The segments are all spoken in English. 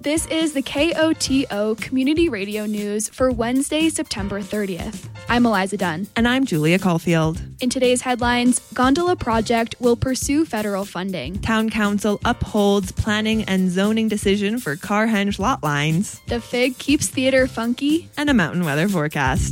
This is the KOTO Community Radio News for Wednesday, September 30th. I'm Eliza Dunn. And I'm Julia Caulfield. In today's headlines, Gondola Project will pursue federal funding. Town Council upholds planning and zoning decision for Carhenge lot lines. The Fig keeps theater funky. And a mountain weather forecast.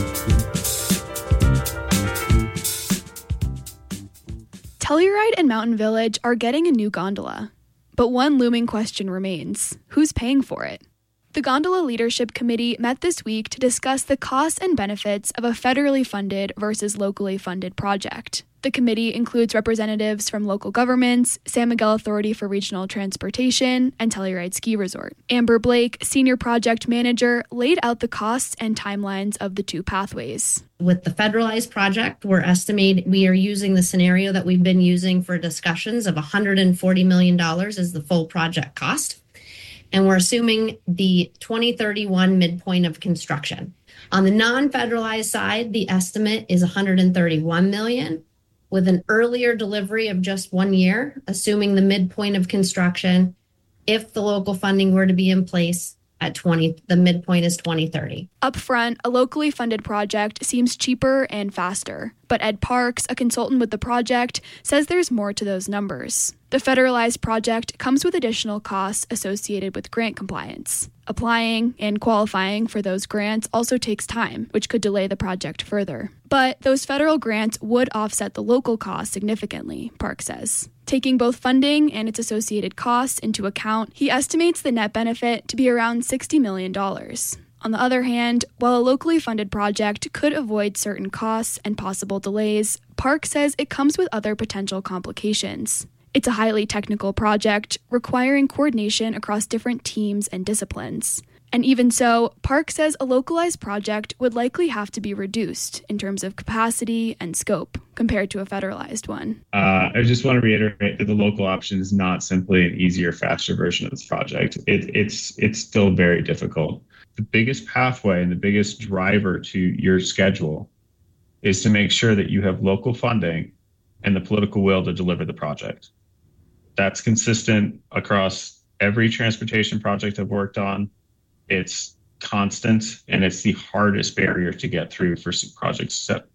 Telluride and Mountain Village are getting a new gondola. But one looming question remains. Who's paying for it? The Gondola Leadership Committee met this week to discuss the costs and benefits of a federally funded versus locally funded project. The committee includes representatives from local governments, San Miguel Authority for Regional Transportation, and Telluride Ski Resort. Amber Blake, Senior Project Manager, laid out the costs and timelines of the two pathways. With the federalized project, we are using the scenario that we've been using for discussions of $140 million as the full project cost. And we're assuming the 2031 midpoint of construction. On the non-federalized side, the estimate is $131 million, with an earlier delivery of just 1 year, assuming the midpoint of construction. If the local funding were to be in place at the midpoint is 2030. Upfront, a locally funded project seems cheaper and faster. But Ed Parks, a consultant with the project, says there's more to those numbers. The federalized project comes with additional costs associated with grant compliance. Applying and qualifying for those grants also takes time, which could delay the project further. But those federal grants would offset the local costs significantly, Parks says. Taking both funding and its associated costs into account, he estimates the net benefit to be around $60 million. On the other hand, while a locally funded project could avoid certain costs and possible delays, Parks says it comes with other potential complications. It's a highly technical project, requiring coordination across different teams and disciplines. And even so, Parks says a localized project would likely have to be reduced in terms of capacity and scope compared to a federalized one. I just want to reiterate that the local option is not simply an easier, faster version of this project. It's still very difficult. The biggest pathway and the biggest driver to your schedule is to make sure that you have local funding and the political will to deliver the project. That's consistent across every transportation project I've worked on. It's constant, and it's the hardest barrier to get through for project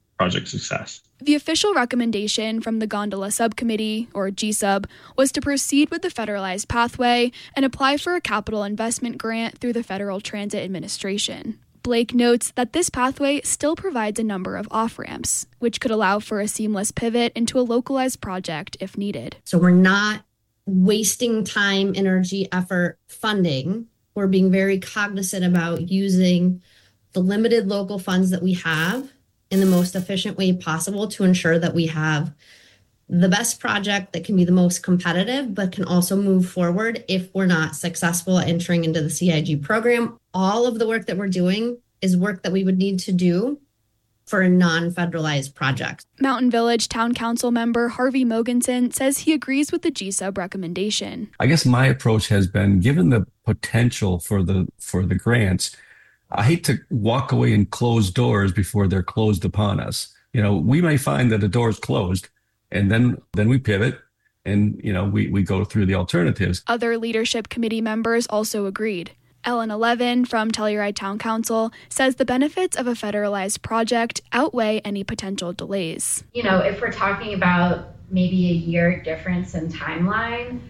success. The official recommendation from the Gondola Subcommittee, or GSUB, was to proceed with the federalized pathway and apply for a capital investment grant through the Federal Transit Administration. Blake notes that this pathway still provides a number of off-ramps, which could allow for a seamless pivot into a localized project if needed. So we're not wasting time, energy, effort, funding. We're being very cognizant about using the limited local funds that we have in the most efficient way possible to ensure that we have the best project that can be the most competitive, but can also move forward if we're not successful at entering into the CIG program. All of the work that we're doing is work that we would need to do for a non-federalized project. Mountain Village Town Council member Harvey Mogensen says he agrees with the GSUB recommendation. I guess my approach has been, given the potential for the grants, I hate to walk away and close doors before they're closed upon us. We may find that a door is closed, and then we pivot and, we go through the alternatives. Other leadership committee members also agreed. Ellen Levin from Telluride Town Council says the benefits of a federalized project outweigh any potential delays. If we're talking about maybe a year difference in timeline,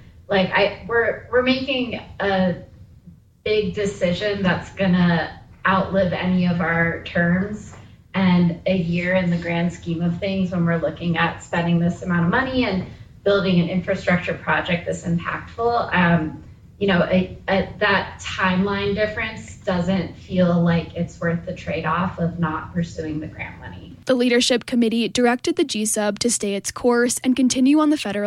we're making a big decision that's gonna outlive any of our terms, and a year in the grand scheme of things when we're looking at spending this amount of money and building an infrastructure project this impactful, that timeline difference doesn't feel like it's worth the trade-off of not pursuing the grant money. The leadership committee directed the GSUB to stay its course and continue on the federal